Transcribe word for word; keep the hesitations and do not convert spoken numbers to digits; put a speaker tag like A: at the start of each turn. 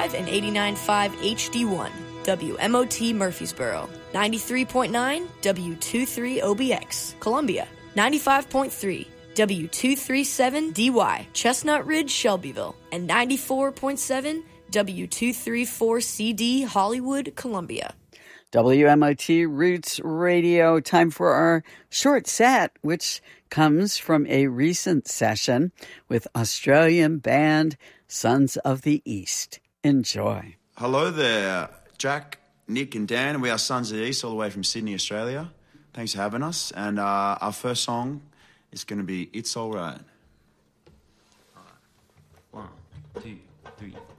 A: five and eighty-nine point five H D one, W M O T Murfreesboro, ninety-three point nine W twenty-three O B X, Columbia, ninety-five point three W two thirty-seven D Y, Chestnut Ridge, Shelbyville, and ninety-four point seven W two thirty-four C D, Hollywood, Columbia.
B: W M O T Roots Radio. Time for our short set, which comes from a recent session with Australian band Sons of the East. Enjoy.
C: Hello there, Jack, Nick and Dan. We are Sons of the East, all the way from Sydney, Australia. Thanks for having us. And uh, our first song is going to be It's All Right.
D: One, two, three.